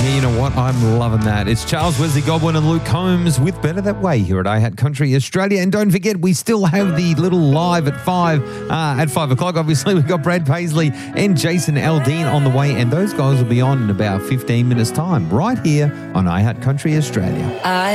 Yeah, you know what? I'm loving that. It's Charles Wesley Godwin and Luke Combs with Better That Way here at iHat Country Australia. And don't forget, we still have the little live at 5 o'clock. Obviously, we've got Brad Paisley and Jason Aldean on the way, and those guys will be on in about 15 minutes' time right here on iHat Country Australia.